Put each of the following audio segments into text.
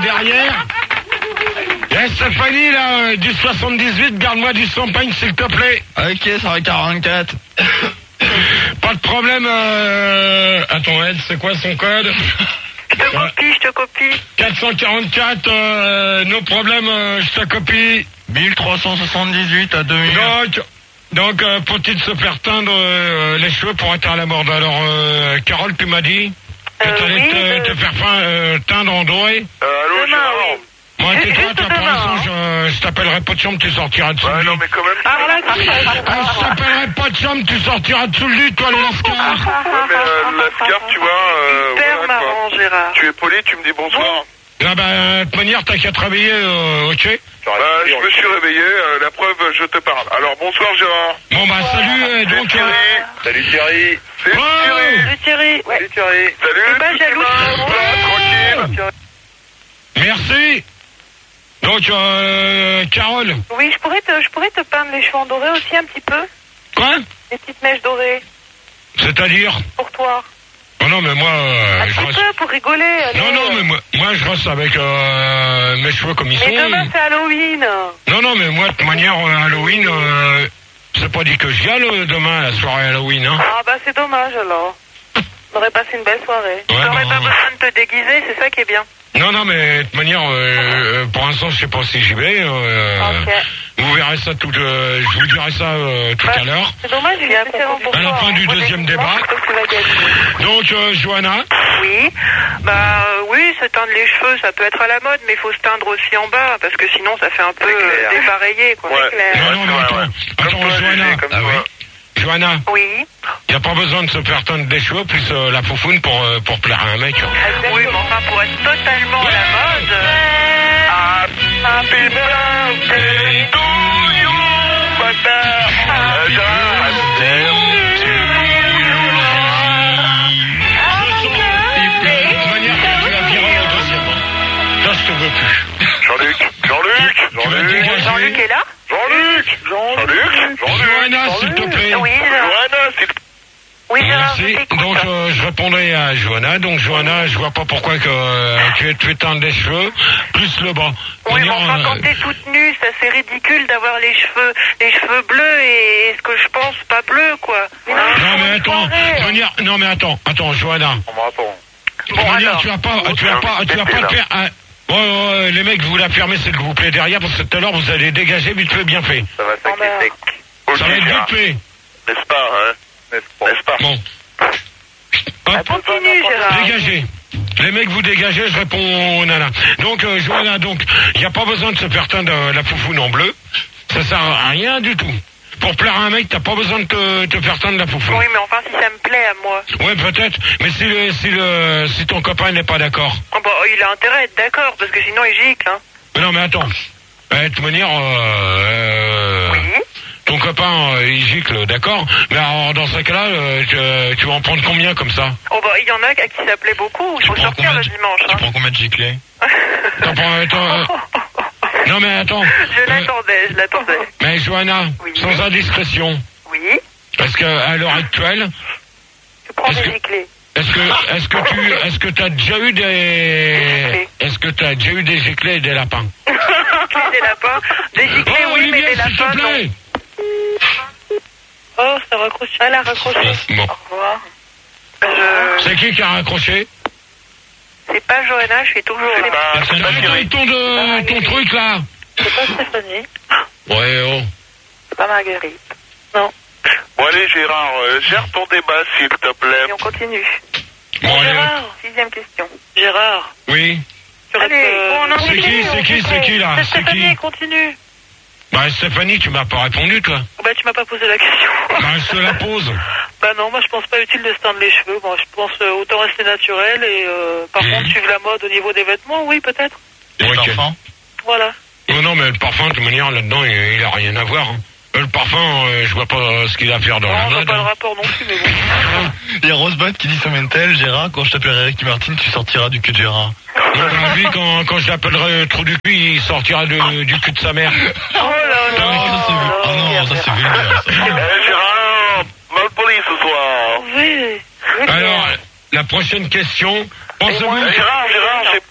derrière. Eh Stéphanie, là, du 78, garde-moi du champagne, s'il te plaît. Ok, ça va 44. Pas de problème, Attends, elle, c'est quoi son code? Je te copie. 444, nos problèmes, je te copie. 1378 à 2000. Donc, faut-il se faire teindre les cheveux pour être à la mode? Alors, Carole, tu m'as dit que tu allais te faire teindre en doré? Allô, Gérard. Moi, tais-toi, toi, pour l'instant, je t'appellerai pas de chambre, tu sortiras dessous le lit. Non, mais quand même. Je t'appellerai pas de chambre, tu sortiras dessous le lit, toi, le lascar. Ouais, mais Lascar, tu vois. Super marrant, Gérard. Tu es poli, tu me dis bonsoir. Ah bah, de toute manière, t'as qu'à te réveiller, ok? Je me suis réveillé, la preuve, je te parle. Alors, bonsoir, Gérard. Bon, bah, salut, donc... Salut, Thierry. Salut, Thierry. Salut, Thierry. Salut. T'es pas jaloux, tranquille. Merci. Donc, Carole. Oui, je pourrais te peindre les cheveux en doré aussi un petit peu. Quoi? Des petites mèches dorées. C'est-à-dire? Pour toi. Oh non, mais moi... un petit peu, pour rigoler. Allez. Non, mais moi, je reste avec mes cheveux comme ils sont. Mais demain, c'est Halloween. Non, mais moi, de toute manière, Halloween, c'est pas dit que j'y aille demain, la soirée Halloween, hein. Ah bah, c'est dommage, alors. On aurait passé une belle soirée. Ouais, t'aurais pas besoin de te déguiser, c'est ça qui est bien. Non, mais de toute manière, pour l'instant, je sais pas si j'y vais. Ok. Vous verrez ça je vous dirai ça tout à l'heure. C'est dommage, il y a spécialement pour à la fin du deuxième débat. Donc, Johanna. Oui. Oui, se teindre les cheveux, ça peut être à la mode, mais il faut se teindre aussi en bas, parce que sinon, ça fait un peu dépareillé, quoi. Ouais. C'est clair. Non, mais attends, Johanna. Ah oui. Johanna. Oui. Il n'y a pas besoin de se faire teindre des cheveux plus la foufoune pour plaire à un mec. Oui, mais enfin, pour être totalement à la mode... Happy birthday to you, Là, je te veux plus. Jean-Luc est là? Johanna, s'il te plaît. Oui, oui, merci. Donc, je répondrai à Johanna. Donc, Johanna, je vois pas pourquoi que tu es teindre les cheveux, plus le bas. Oui, mais enfin, quand t'es toute nue, ça c'est ridicule d'avoir les cheveux bleus et ce que je pense pas bleu, quoi. Non, mais attends. Attends, Johanna. Bon, alors. Tu vas pas le faire. Ouais, les mecs, vous la fermez, s'il vous plaît, derrière, parce que tout à l'heure, vous allez dégager vite fait, bien fait. Ça va s'inquiéter. Ça va être vite fait. N'est-ce pas, hein? N'est-ce pas? Bon. Continue, Gérard. Dégagez. Les mecs, vous dégagez, je réponds au nana. Donc, Johanna, il n'y a pas besoin de se faire teindre la foufoune en bleu. Ça sert à rien du tout. Pour plaire à un mec, t'as pas besoin de te faire teindre la foufoune. Oui, mais enfin, si ça me plaît à moi. Ouais, peut-être. Mais si ton copain n'est pas d'accord. Oh, bah, il a intérêt à être d'accord, parce que sinon, il gicle, hein. Non, mais attends. De toute manière, Oui. ton copain, il gicle, d'accord. Mais alors, dans ce cas-là, tu vas en prendre combien comme ça? Oh, bah, il y en a à qui ça plaît beaucoup. Il faut sortir le dimanche, Tu hein. prends combien de giclés? Non, mais attends. Je l'attendais. Mais Johanna, Oui. sans indiscrétion, Oui. est-ce qu'à l'heure actuelle, Tu prends Est-ce des que- giclés. est-ce que t'as déjà eu des giclés et des lapins? Des lapins. Des giclés, oui, mais Olivier, des s'il lapins, te plaît. non. Oh, ça raccroche. Elle a raccroché. Bon. Au revoir. C'est qui a raccroché? C'est pas Johanna, je suis toujours là. C'est ton truc là. C'est pas Stéphanie. Ouais, oh. C'est pas Marguerite. Non. Bon, allez, Gérard, gère ton débat, s'il te plaît. Et on continue. Bon, allez. Gérard, 6e question. Gérard. Oui. Allez, bon, on C'est qui là? C'est C'est Stéphanie, qui? continue. Bah Stéphanie, tu m'as pas répondu toi. Bah, tu m'as pas posé la question. Bah je te la pose. Bah non, moi je pense pas utile de se teindre les cheveux. Moi je pense autant rester naturel et par contre suivre la mode au niveau des vêtements, oui peut-être. Et Ok. le parfum? Voilà. Non, mais le parfum, de toute manière, là-dedans, il a rien à voir. Hein. Le parfum, je vois pas ce qu'il a à faire dans Non, la on voit mode. pas le Hein. rapport non plus, mais bon. Il y a Rosebud qui dit Tel, Gérard, quand je t'appellerai Ricky Martin, tu sortiras du cul de Gérard. Lui, quand je l'appellerai trou du cul, il sortira du cul de sa mère. Oh là là. Ça c'est vulgaire. Oh non, ça c'est vulgaire. ça. Gérard, mal poli ce soir. Oui. Alors, la prochaine question. Pensez-vous... Gérard,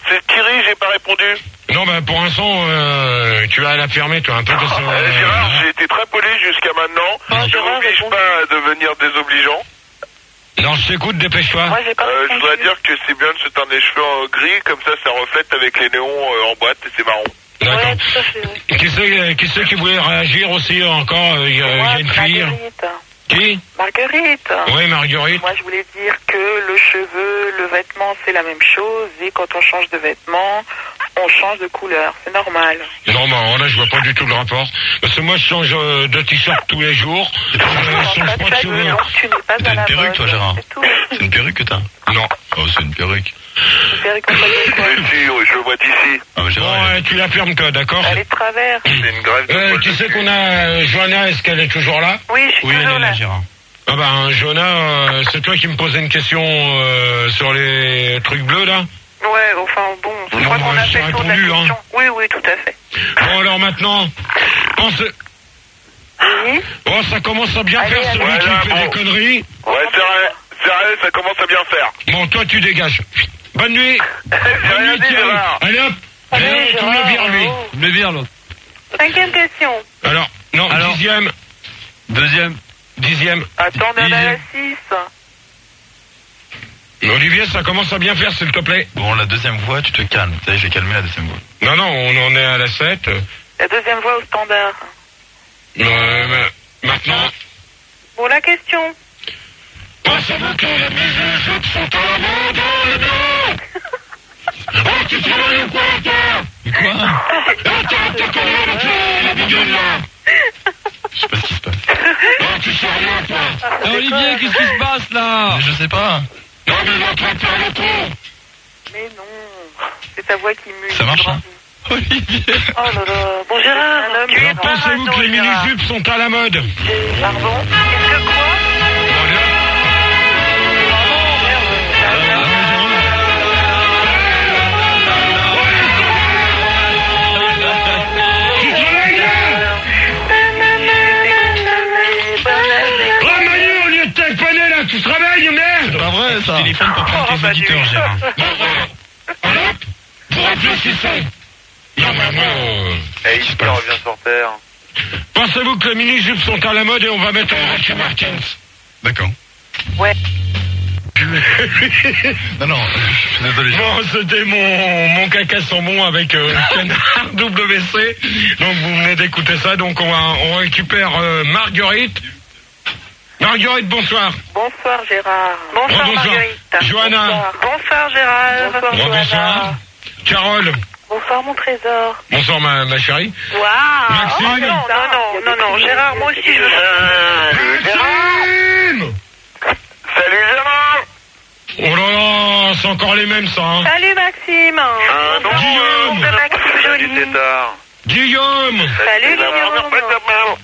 C'est Thierry, j'ai pas répondu. Non, bah pour l'instant, tu vas l'affirmer, toi, un peu de ça. Gérard, j'ai été très poli jusqu'à maintenant. Je Gérard, m'oblige répondu. pas à devenir désobligeant. Non, je t'écoute, dépêche-toi. Moi, j'ai pas Je répondu. voudrais dire que c'est bien de se teindre les cheveux en gris, comme ça reflète avec les néons en boîte et c'est marrant. D'accord. Ouais, tout à fait. Qui c'est qui voulait réagir aussi encore? Il y a une fille. Marguerite. Qui? Marguerite. Oui, Marguerite. Moi, je voulais dire que le cheveu, le vêtement, c'est la même chose. Et quand on change de vêtement, on change de couleur. C'est normal. Non, bah là, je vois pas du tout le rapport. Parce que moi, je change de t-shirt tous les jours. Je change pas de cheveux. Donc, tu n'es pas T'as à une la perruque, mode. toi, Gérard. C'est tout. C'est une perruque que t'as? Non. Oh, c'est une perruque. Une perruque en papier, quoi. Si, je le vois d'ici. Ah, mais Gérard, Bon, tu l'affirmes, toi, d'accord? Elle est de travers. C'est une grève de poil Tu de sais cul. qu'on a Johanna, est-ce qu'elle est toujours là? Oui, je suis oui, elle toujours est là, là. Gérard. Ah bah, Johanna, c'est toi qui me posais une question sur les trucs bleus, là? Ouais, enfin, bon, je Non, crois qu'on moi, a j'ai fait le tour de la répondu, hein. question. Oui, oui, tout à fait. Bon, alors maintenant, pense... Oui. Oh, ça commence à bien Allez, faire, celui allez. qui Voilà, fait bon. des conneries. Ouais, c'est vrai, ça commence à bien faire. Bon, toi, tu dégages. Bonne nuit. J'ai Bonne rien nuit, dit, Thierry. Gérard. Allez, hop. Allez, Allez, tu me Gérard, le vires, lui. oh. Me vire, l'autre. 5e question. Alors, non, Alors. dixième. Deuxième. Attends, on en a la 6. Olivier, ça commence à bien faire, s'il te plaît. Bon, la deuxième voix, tu te calmes. Ça y est, j'ai calmé la deuxième voix. Non, non, on en est à la 7. La deuxième voix au standard. Maintenant... Bon, la question. Pensez-vous que les musées sont à la mode dans le nord? Oh, tu travailles ou quoi, toi? Mais quoi? T'as connu avec la bidule, là? Je sais pas ce qui se passe. Oh, tu sais rien, toi? Olivier, qu'est-ce qui se passe, là? Je sais pas. Non, mais il est en train de faire le con. Mais non. C'est ta voix qui mue. Ça marche, hein? Olivier. Oh là là. Bon, Gérard, Tu es Alors, pensez-vous que les mini-jupes sont à la mode? Pardon. Qu'est-ce que quoi? Oh, Manu, au lieu de téléphoner, là, tu te réveilles, merde! C'est pas vrai, ça. Téléphone pour prendre tes auditeurs, Gérard. Alors, vous réfléchissez. Non, mais non. Et il revient sur terre. Pensez-vous que les mini-jupes sont à la mode et on va mettre un Ricky Martins? D'accord. Ouais. Non, non, je suis désolé. Bon, c'était mon caca sans bon avec Canard WC. Donc vous venez d'écouter ça, donc on récupère Marguerite. Marguerite, bonsoir. Bonsoir, Gérard. Bonsoir, Bonsoir. Marguerite. Johanna. Bonsoir. Bonsoir, Gérard. Bonsoir, Bonsoir. Johanna. Carole. Bonsoir, mon trésor. Bonsoir ma chérie. Waouh. Maxime. Oh, non, Gérard, moi aussi, je veux. Maxime. Salut Gérard. Oh là là, c'est encore les mêmes ça. Hein. Salut, Maxime. Non, Bonjour, Maxime Salut Joly. Tétard. Guillaume. Salut, Guillaume.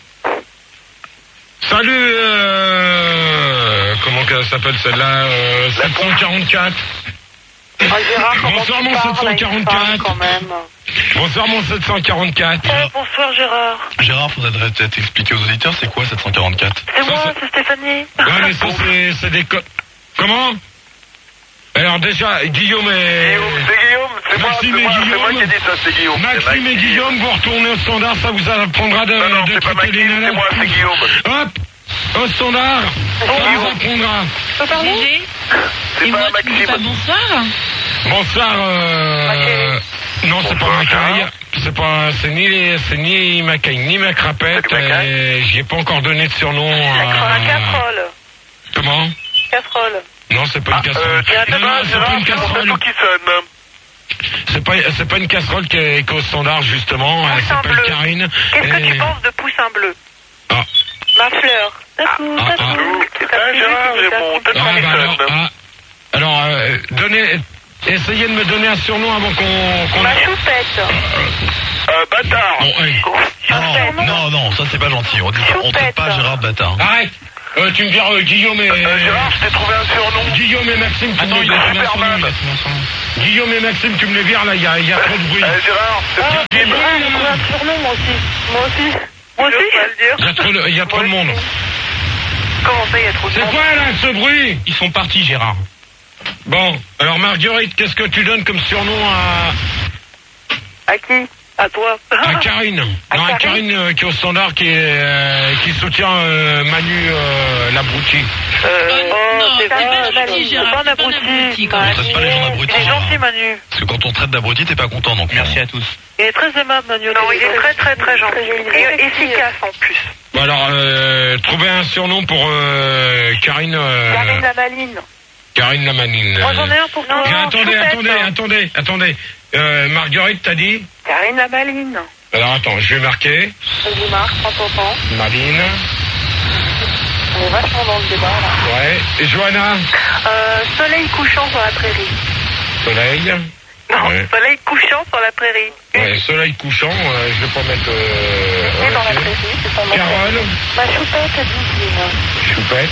Salut, comment qu'elle s'appelle celle-là 744. Oh, Gérard, comment Bonsoir, tu mon parles avec 744. ça, quand même. Bonsoir mon 744. Bonsoir, Gérard. Gérard, faudrait peut-être expliquer aux auditeurs c'est quoi 744. C'est Ça, moi, c'est- c'est Stéphanie. Ouais, mais ça c'est des Comment? Alors déjà, Guillaume et... C'est Guillaume, c'est moi, Maxime et c'est moi Guillaume. qui ai dit ça, c'est Guillaume. C'est Maxime et Guillaume, vous retournez au standard, ça vous apprendra de, Non, de c'est pas traiter les Maxime, nanas. c'est moi, c'est Guillaume. Hop, au standard, ça vous apprendra. GG. C'est Et moi, pas tu me dis pas Maxime. bonsoir? Bonsoir, non, c'est pas Bonsoir, Macaille. C'est ni Macaille, ni Macrapette. Salut, Macaille. J'y ai pas encore donné de surnom. La casserole. Comment? Casserole. Non, c'est pas une casserole. Non, non, c'est pas une c'est mon casserole. tatou qui sonne. C'est pas une casserole qui est au standard, justement. Elle Poussin s'appelle bleu. Karine. Qu'est-ce que Et- tu penses de Poussin Bleu? Ah. Ma fleur. Tatou, Ah, tatou. ah. T'as Gérard, prévu j'ai mon que tatou Ah, qui bah alors, sonne. essayez de me donner un surnom avant qu'on... Ma choupette. Bâtard. Bon, allez. Non, non, ça c'est pas gentil. On dit pas Gérard bâtard. Arrête. Tu me vires Guillaume et... Gérard, je t'ai trouvé un surnom. Guillaume et Maxime, tu me les vires. Superman. Guillaume et Maxime, tu me les vires, là, il y a trop de bruit. Gérard, c'est J'ai trouvé un surnom, moi aussi. Moi aussi. Moi aussi. Je vais le dire. Il y a trop de monde. Comment ça, il y a trop de C'est monde? quoi, là, ce bruit? Ils sont partis, Gérard. Bon, alors Marguerite, qu'est-ce que tu donnes comme surnom À qui? À toi. à Karine? Non, à Karine qui est au standard, qui soutient Manu l'abruti. Non, c'est pas pas l'abruti, Gérard, pas un c'est pas un abruti. abruti, quand On même. traite pas les gens d'abrutis. Il est gentil, Manu. Parce que quand on traite d'abrutis, t'es pas content, donc. Merci à tous. Il est très aimable, Manu. Non, il est très très très gentil. Et efficace en plus. Bon, alors, trouvez un surnom pour Karine. Karine la Maline. Karine la Manine. Moi, j'en ai un pour toi. Non, Attendez. Marguerite, t'as dit? Karine la Maline. Alors attends, je vais marquer. Vas-y Marc, prends ton temps. Maline. On est vachement dans le débat là. Ouais. Et Johanna? Soleil couchant sur la prairie. Soleil. Non, Ouais. soleil couchant sur la prairie. Ouais, soleil couchant, je vais pas mettre... Et dans la ok. prairie, c'est son nom. Carole. Ma choupette à Disney. Choupette.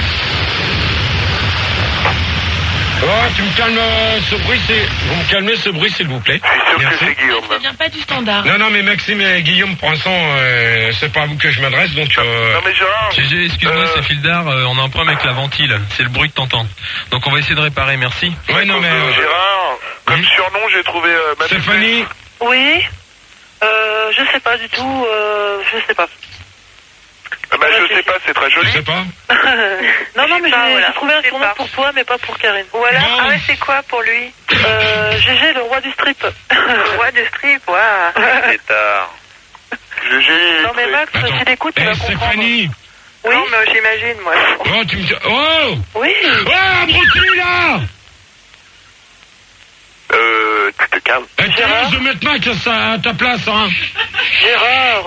Oh, tu me calmes ce bruit, vous me calmez ce bruit, s'il vous plaît. Je suis sûr Merci. que c'est Guillaume. Ça vient pas du standard. Non, mais Maxime et Guillaume, pour l'instant, c'est pas à vous que je m'adresse, donc... Non mais Gérard, GG, excuse-moi, c'est Fildar, on a un problème avec la ventile. C'est le bruit que t'entends. Donc on va essayer de réparer, merci. Ouais, non, mais... Gérard, comme oui. surnom, j'ai trouvé Manu. Stéphanie. Oui. Je sais pas du tout. Je sais pas. Bah je sais pas, c'est très Je joli. sais pas. Non, mais pas, voilà. j'ai trouvé un Je sais surnom pas. pour toi, mais pas pour Karine. Voilà. Bon. Ah ouais, c'est quoi pour lui? GG, le roi du strip. Le roi du strip, waouh. Pétard. Non, mais Max, Attends. s'il écoute, il va comprendre. Stéphanie. Oui, mais j'imagine, moi. Oh, tu me dis... Oh. Oui. Oh, abruti, là. Tu te calmes. Eh, t'es Gérard. de mettre Max à ta place, hein. Gérard,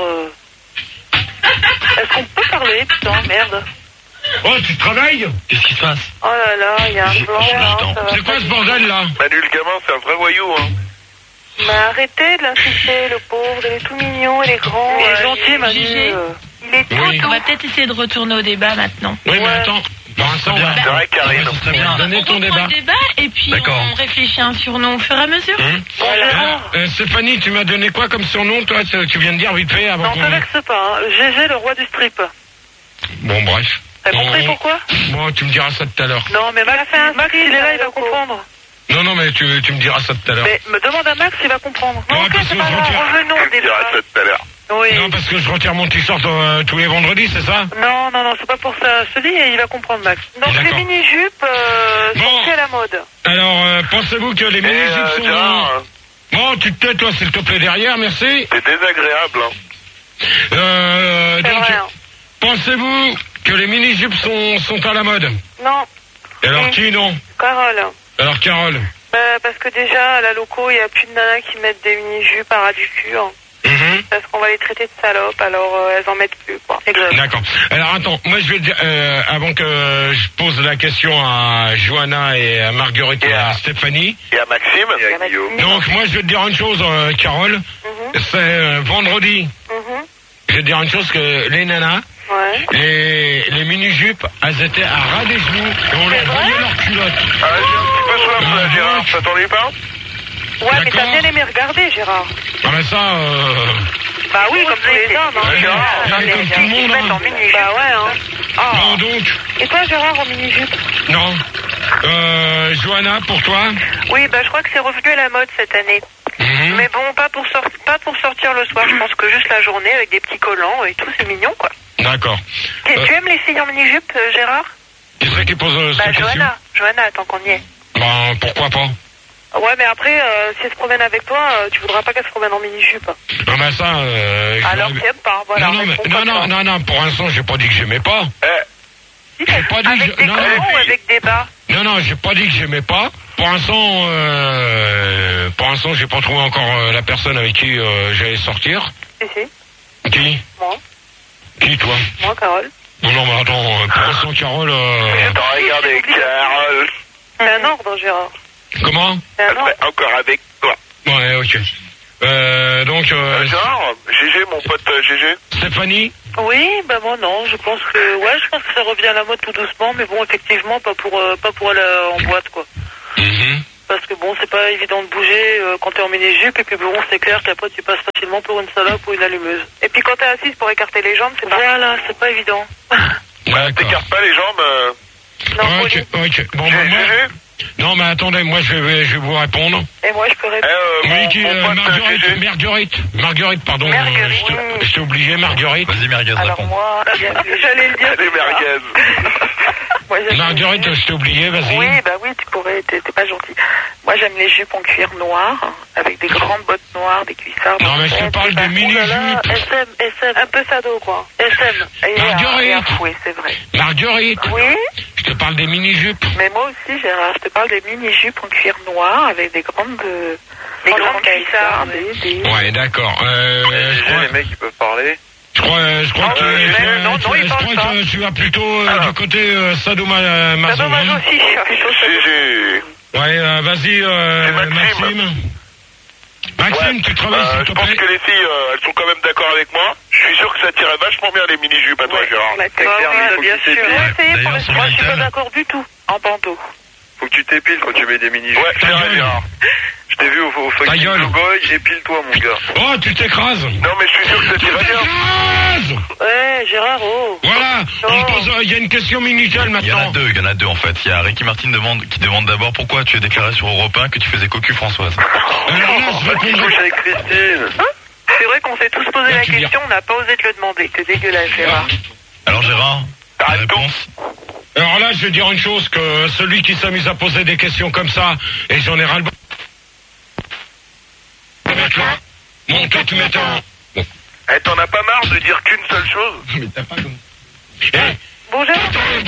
est-ce qu'on peut parler, putain, merde. Oh, tu travailles? Qu'est-ce qui se passe? Oh là là, il y a un blanc j'ai là. le temps. ça va C'est quoi pas ce du bordel, là? Manu le gamin, c'est un vrai voyou, hein. tout. Mais arrêtez de l'insulter, le pauvre. Il est tout mignon, il est grand. Il est gentil, Manu. GG. Il est tout Oui. On va peut-être essayer de retourner au débat maintenant. Oui, mais attends. Pour l'instant, bien. C'est vrai, Karine. Ouais, c'est très bien. Donnez On ton reprend débat. le débat et puis D'accord. on réfléchit à un surnom au fur et à mesure. Stéphanie, tu m'as donné quoi comme surnom, toi? Tu viens de dire vite fait avant Non, qu'on... t'inverse pas, hein. GG, le roi du strip. Bon, bref. T'as compris pourquoi? Bon, tu me diras ça tout à l'heure. Non, mais Max, il est là, il va comprendre. Non, mais tu me diras ça tout à l'heure. Mais me demande à Max, il va comprendre. Ouais, Ok, parce c'est que pas je grave, retire... revenons au Tu me diras débat. ça tout à l'heure. Oui. Non, parce que je retire mon t-shirt tous les vendredis, c'est ça? Non, c'est pas pour ça. Je te dis, il va comprendre, Max. Donc les D'accord. mini-jupes Bon. sont plus à la mode. Alors, pensez-vous que les mini-jupes sont... Gérard, Bon, tu te tais, toi, s'il te plaît, derrière, merci. c'est désagréable, hein. C'est Donc, vrai. Hein. pensez-vous que les mini-jupes sont à la mode? Non, Et alors, Oui. qui, non? Carole. Alors, Carole. Parce que déjà, à la loco, il n'y a plus de nanas qui mettent des mini-jupes à ras du cul. Hein. Mhm. Parce qu'on va les traiter de salopes, alors elles en mettent plus, quoi. D'accord. Alors attends, moi je vais dire, avant que je pose la question à Johanna et à Marguerite et à Stéphanie. Et à Maxime. Et à Guillaume. Donc moi je vais te dire une chose, Carole. Mhm. C'est vendredi. Mhm. Je vais te dire une chose que les nanas, Ouais. les mini-jupes, elles étaient à ras des genoux et on leur voyait leurs culottes. Ah, j'ai un petit peu soif, là, Gérard. T'attendais pas? Ouais, mais D'accord. t'as bien aimé regarder, Gérard. Ah mais ça, Bah oui, comme tous les hommes, hein. Ouais, Gérard. ouais, mais comme tout le monde, ils mettent hein. en mini-jupe. Bah ouais, hein. Ah. non donc, Et toi, Gérard, en mini-jupe? non. Johanna, pour toi? Oui, bah je crois que c'est revenu à la mode cette année. Mhm. Mais bon, pas pour sortir le soir. Je pense que juste la journée avec des petits collants et tout, c'est mignon, quoi. D'accord. Tu aimes les filles en mini-jupe, Gérard? Qui c'est qui pose cette question? Johanna, tant qu'on y est. Ben, pourquoi pas? Ouais, mais après, si elle se promène avec toi, tu voudras pas qu'elle se promène en mini-jupe. Non, mais ça, Alors, t'aimes pas, voilà. non, pour l'instant, j'ai pas dit que j'aimais pas. Si, J'ai pas dit avec que des non, collants non, ou avec des bas? Non, j'ai pas dit que j'aimais pas. Pour l'instant, j'ai pas trouvé encore la personne avec qui j'allais sortir. Si. Qui? Moi. Qui, toi? Moi, Carole. Non, mais attends, pour l'instant, Carole... Attends, regardez, Carole. C'est un ordre, Gérard. Comment? C'est un Elle ordre. serait encore avec toi. Ouais, ok. Donc, Gérard, GG, mon pote GG. Stéphanie? Oui, bah moi non, je pense que ça revient à la mode tout doucement, mais bon, effectivement, pas pour aller en boîte, quoi. Mhm. Parce que bon, c'est pas évident de bouger quand t'es en mini-jupe, et puis bon, c'est clair qu'après tu passes facilement pour une salope ou une allumeuse. Et puis quand t'es assise pour écarter les jambes, c'est pas... Voilà, c'est pas évident. D'accord. T'écartes pas les jambes. Non, Ok. Bon, GG, bah, moi... Non, mais attendez, moi je vais vous répondre. Et moi, je peux répondre. Marguerite, pardon. Je t'ai oublié, Marguerite. Vas-y, Merguez, Alors réponds. moi, j'allais le dire. Allez, merguez. Moi, j'aime Marguerite, les je t'ai oublié, vas-y. Oui, bah oui, tu pourrais, t'es pas gentil. Moi, j'aime les jupes en cuir noir, avec des grandes bottes noires, des cuissards. Non, mais je te parle des mini-jupes. SM, un peu sado, quoi. SM. Marguerite. Oui, c'est vrai. Marguerite, Oui, je te parle des mini-jupes. mais moi aussi, Gérard, je te parle des mini-jupes en cuir noir, avec des grandes cuissards, Ouais, d'accord. Je crois, Les mecs, ils peuvent parler. je crois que tu vas plutôt du côté sadomaso. Sadomaso Hein. aussi, plutôt GG. Ouais, vas-y, Maxime. Maxime, tu travailles s'il te Je pense plaît. que les filles, elles sont quand même d'accord avec moi. Je suis sûr que ça tirait vachement bien les mini-jupes à toi, Gérard. bien sûr. D'ailleurs, sur Moi, je suis pas Vinted. d'accord du tout. En bandeau. Faut que tu t'épiles quand tu mets des mini-jupes. Ouais, c'est vrai, Gérard. Je t'ai vu au Ta fucking gueule. Blue-Boy, épile-toi, mon gars. Oh, tu t'écrases. Non, mais je suis sûr que ça Tu tirait bien. t'écrases. Ouais, Gérard, oh. Voilà, on pose, il y a une question Minitel Il y en a maintenant. deux en fait. Il y a Ricky Martin qui demande d'abord pourquoi tu as déclaré sur Europe 1 que tu faisais cocu Françoise. Alors là, je Couche répondrai. avec Christine. C'est vrai qu'on s'est tous posé Là, la tu dis- question, on n'a pas osé te le demander. C'est dégueulasse, Gérard. Alors Gérard, la Arrête tout. réponse. Alors là, je vais dire une chose, que celui qui s'amuse à poser des questions comme ça, et j'en ai ras-le-bas. Mon 4 metteurs. Eh, t'en as pas marre de dire qu'une seule chose? Mais t'as pas comme... Eh, Bon, Gérard.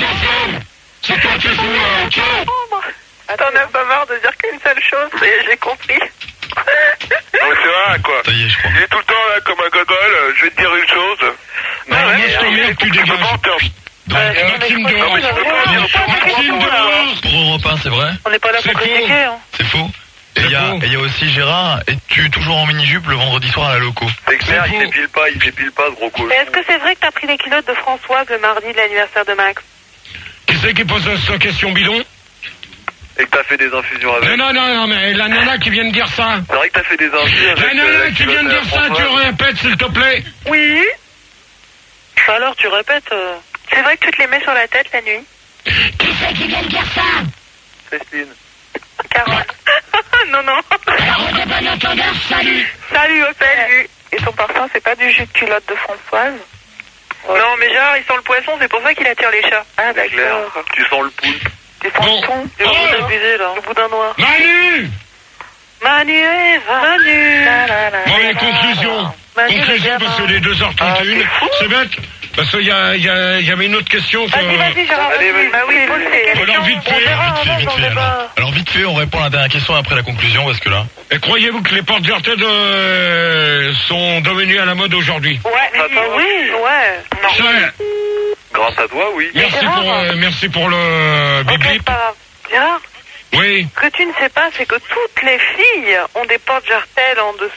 c'est toi qui fous le cœur. T'en as pas marre de dire qu'une seule chose, et j'ai compris. Non, mais c'est vrai, quoi. Ça y est, je crois. Il est tout le temps là comme un gogol, je vais te dire une chose. Alors, moi, je t'emmerde, tu dégages. Maxime dehors. Maxime dehors. Pour Europe 1, c'est vrai? On n'est pas là C'est pour faux. critiquer, hein. C'est faux. Et C'est il y faux. a aussi Gérard, es-tu toujours en mini-jupe le vendredi soir à la loco? C'est clair, C'est il faux. t'épile pas, ce gros cochon. Mais est-ce que c'est vrai que t'as pris les culottes de Françoise le mardi de l'anniversaire de Max? Qui c'est qui pose cette question bidon? Et que t'as fait des infusions avec. Non, mais la nana qui vient de dire ça. C'est vrai que t'as fait des infusions avec. La nana qui vient de dire ça, tu répètes s'il te plaît. Oui. Alors, tu répètes. C'est vrai que tu te les mets sur la tête la nuit? Qui c'est qui vient de dire ça? Christine. Carole. Non. Salut. Salut, Opel. Et son parfum, c'est pas du jus de culotte de Françoise? Non, mais Gérard, il sent le poisson, c'est pour ça qu'il attire les chats. Ah, C'est clair. d'accord. Tu sens le poulpe. Tu sens Bon. le ton? Oh. Le boudin noir. Manu. Manu, Eva. Manu. Bon, les conclusions. Conclusion, parce que les 2h31, c'est bête. Parce qu'il y avait une autre question que... Vas-y, Gérard. Allez, vas-y. Bah oui, pose tes questions. Alors vite fait, Vite fait, alors vite fait, on répond à la dernière question après la conclusion parce que là. Et croyez-vous que les portes jartelles sont devenues à la mode aujourd'hui? Ouais, Oui, ouais. Ça, Grâce à toi, oui. merci pour le bip Ok, c'est bip. pas grave. Gérard, Oui. ce que tu ne sais pas, c'est que toutes les filles ont des porte-jartelles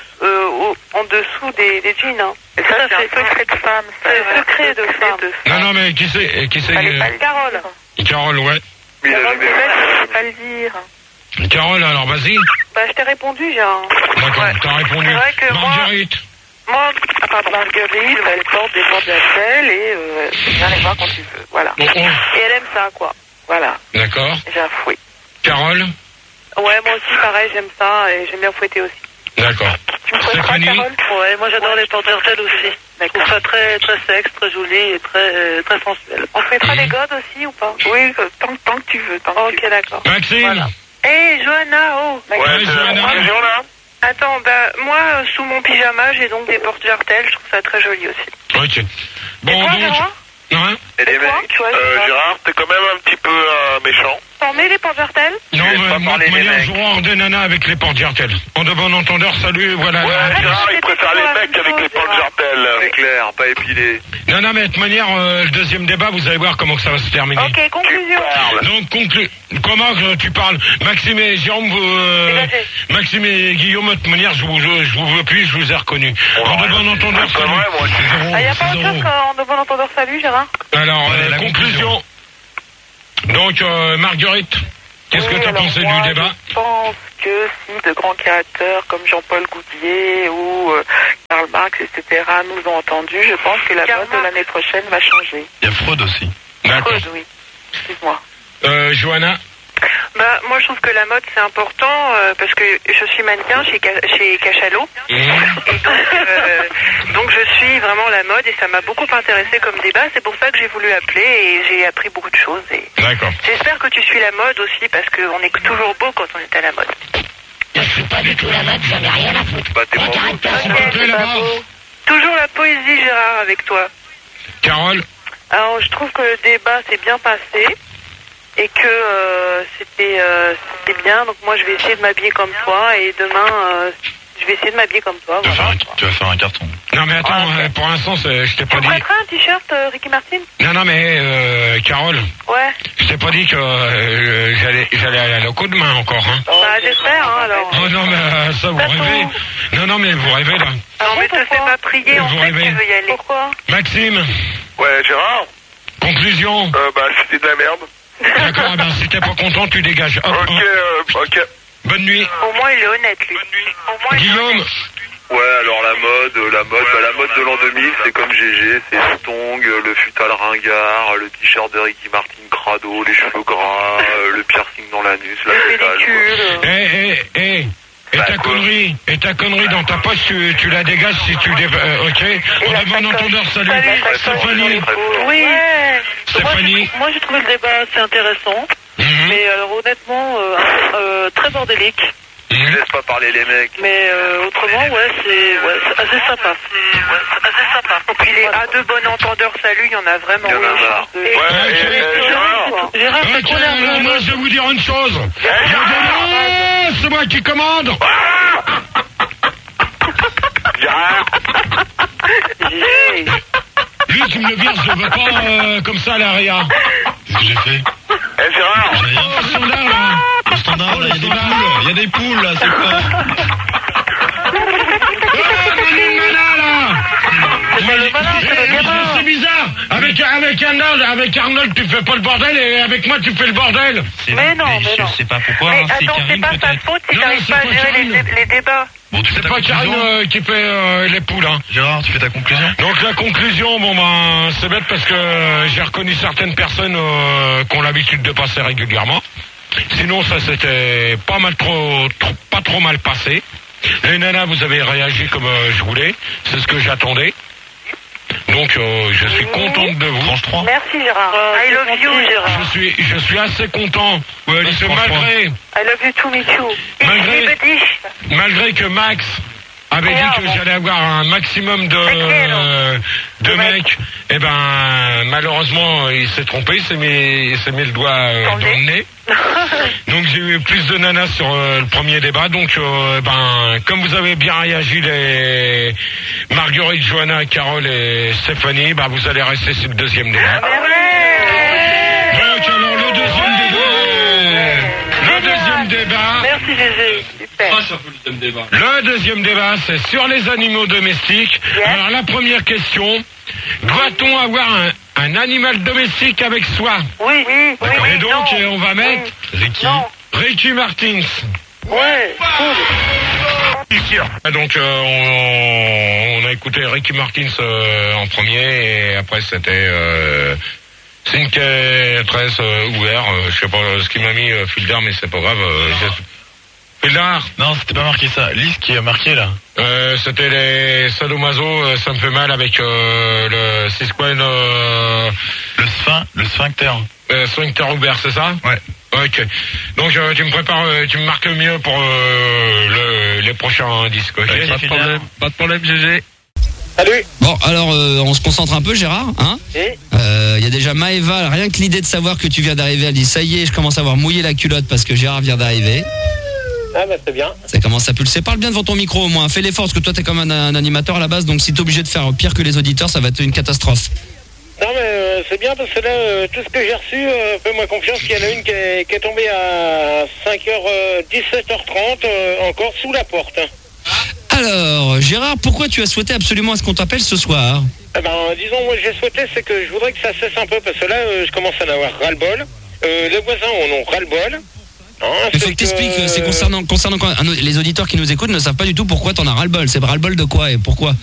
en dessous des jeans. Hein. Et ça, c'est un secret de femme. C'est un secret de femme. Non, mais qui c'est Fallait pas le Carole. Carole, ouais. Mais il a Carole, jamais je vais pas le dire. Carole, alors vas-y. Bah, je t'ai répondu, Gérard. D'accord, Ouais. t'as répondu. C'est vrai que moi- Marguerite. Moi, Marguerite, elle porte des porte-jartelles et viens les voir quand tu veux. Voilà. Bon, Et elle aime ça, quoi. Voilà. d'accord. J'avoue. Carole. Ouais, moi aussi, pareil, j'aime ça et j'aime bien fouetter aussi. D'accord. Tu me fouetteras, Stéphanie. Carole? Ouais, moi j'adore les porte-jartelles aussi. Je trouve ça très, très sexe, très joli et très, très sensuel. On fouettera les godes aussi ou pas? Oui, tant que tu veux. Ok, d'accord. Maxime. Voilà. hé, Johanna, oh. Ouais, c'est la Johanna. conclusion, là. Attends, moi, sous mon pyjama, j'ai donc des porte-jartelles, je trouve ça très joli aussi. Ok. Bon, Et toi, donc... Gérard Hein? Et les mecs. Tu vois, Gérard, t'es quand même un petit peu méchant. T'en mets les porte-jartelles? Non, laisse mais pas moi, de parler les manière, mecs. je hors des nanas avec les portes jartelles. En de bon entendeur, salut, voilà. Ouais, Gérard, il préfère les mecs avec les C'est porte-jartelles. clair, pas épilé. Non, mais de toute manière, le deuxième débat, vous allez voir comment que ça va se terminer. Ok, conclusion. Donc, comment que tu parles? Maxime et Jérôme, Dégagez. Maxime et Guillaume, de toute manière, je vous veux plus, je vous ai reconnu. En de bon entendeur, C'est pas vrai, moi. c'est zéro, Ah, y a pas c'est autre chose zéro. qu'en de bon entendeur salut, Gérard? Alors, Allez, la conclusion. Donc, Marguerite, qu'est-ce que Oui, tu as alors pensé moi, du débat? Je pense que si de grands créateurs comme Jean-Paul Goudier ou Karl Marx, etc., nous ont entendus, je pense que la Karl mode de Marx. l'année prochaine va changer. Il y a Freud aussi. D'accord. Freud, oui. Excuse-moi. Johanna? Bah, moi, je trouve que la mode, c'est important parce que je suis mannequin chez Cachalot. Et donc, je suis vraiment la mode et ça m'a beaucoup intéressé comme débat. C'est pour ça que j'ai voulu appeler et j'ai appris beaucoup de choses. D'accord. J'espère que tu suis la mode aussi parce qu'on est toujours beau quand on est à la mode. Je suis pas du tout la mode, j'en ai rien à foutre. Bah, t'es pas beau. C'est pas beau. Toujours la poésie, Gérard, avec toi. Carole? Alors, je trouve que le débat s'est bien passé et que c'était bien. Donc, moi, je vais essayer de m'habiller comme toi et demain, je vais essayer de m'habiller comme toi. Voilà. Tu vas faire un carton. Non mais attends, pour l'instant, je t'ai pas Tu dit... prêteras un t-shirt Ricky Martin? Non mais Carole, Ouais. je t'ai pas dit que j'allais aller à la loco demain encore, hein. Bah, j'espère, hein, alors. Oh non mais ça vous rêvez. Non mais vous rêvez là. Non, mais te fais pas prier, on Vous sait que rêvez. tu veux y aller. Pourquoi? Maxime, Ouais, Gérard conclusion. Bah, c'était de la merde. D'accord, ben si t'es pas content, tu dégages. Hop, hop. Ok. Bonne nuit. Au moins, il est honnête, lui. Au moins, il est Guillaume, honnête. Ouais, alors la mode de l'an 2000, c'est comme GG, c'est le tong, le futal ringard, le t-shirt de Ricky Martin crado, les cheveux gras, le piercing dans l'anus, la pédale. Et ta connerie dans ta poche, tu la dégages si tu ok. On a bon entendeur, salut. Stéphanie. Oui. Stéphanie. Moi, j'ai trouvé le débat assez intéressant. Mais alors, honnêtement, très bordélique. Je laisse pas parler les mecs. Mais autrement, ouais, c'est assez sympa. Et puis les A2 bon entendeur, salut, il y en a vraiment. Il y en a marre. Gérard, c'est Ok, quoi alors moi je vais vous dire une chose. C'est moi qui commande. Lui, tu me le vires, je veux pas comme ça à l'ARIA. Qu'est-ce que j'ai fait? Eh Gérard, Oh, standard là. Le standard, là, il y a des poules. Il y a des poules, là, c'est quoi? Manu Mana là. C'est pas le malin, c'est le gamin. C'est bizarre. Avec Arnold, tu fais pas le bordel et avec moi, tu fais le bordel. Mais non, mais non. Je sais pas pourquoi, Mais hein, c'est attends, c'est Karine pas sa peut-être. faute si Non, t'arrives c'est pas à pas gérer Karine. les débats. Bon, tu fais C'est ta pas conclusion. Karine qui fait les poules, hein. Gérard, tu fais ta conclusion? Donc la conclusion, bon ben, c'est bête parce que j'ai reconnu certaines personnes qui ont l'habitude de passer régulièrement. Sinon, ça s'était pas trop mal passé. Les nanas, vous avez réagi comme je voulais. C'est ce que j'attendais. Donc, je suis contente de vous. Tranche 3. Merci Gérard. I love you Gérard. Je suis assez content. Parce que malgré, I love you too, me too. malgré que Max avait dit que j'allais avoir un maximum de mecs, et ben malheureusement il s'est trompé, il s'est mis le doigt dans le nez. Donc j'ai eu plus de nanas sur le premier débat. Donc ben comme vous avez bien réagi les Marguerite, Johanna, Carole et Stéphanie, ben vous allez rester sur le deuxième débat. Donc alors le deuxième débat. Merci Gégé. Super. Le deuxième débat, c'est sur les animaux domestiques. Yes. Alors la première question, doit-on avoir un animal domestique avec soi? Oui. Et donc on va mettre Ricky Martins. Ouais, cool. Et donc on a écouté Ricky Martins en premier et après c'était Cinque Tres ouvert. Je sais pas ce qui m'a mis Fildar, mais c'est pas grave. Fildar. Non, c'était pas marqué ça. Lise qui a marqué, là. C'était les sadomaso, ça me fait mal avec le Cisquen, le sphincter. Sphincter ouvert, c'est ça? Ouais. Ok. Donc tu me marques mieux pour les prochains disques. Ok. Pas de problème, GG. Salut. Bon, alors on se concentre un peu, Gérard, hein. Y a déjà Maëva, rien que l'idée de savoir que tu viens d'arriver, elle dit ça y est, je commence à avoir mouillé la culotte parce que Gérard vient d'arriver. Ah bah c'est bien. Ça commence à pulser. Parle bien devant ton micro au moins. Fais l'effort parce que toi t'es comme un animateur à la base, donc si t'es obligé de faire pire que les auditeurs, ça va être une catastrophe. Non mais c'est bien parce que là, tout ce que j'ai reçu, fais-moi confiance qu'il y en a une qui est tombée à 17h30 encore sous la porte. Alors, Gérard, pourquoi tu as souhaité absolument à ce qu'on t'appelle ce soir? Eh ben, disons, moi j'ai souhaité, c'est que je voudrais que ça cesse un peu parce que là, je commence à en avoir ras-le-bol. Les voisins en ont ras-le-bol. Il faut que t'expliques, c'est concernant quoi? Les auditeurs qui nous écoutent ne savent pas du tout pourquoi t'en as ras-le-bol. C'est ras-le-bol de quoi et pourquoi?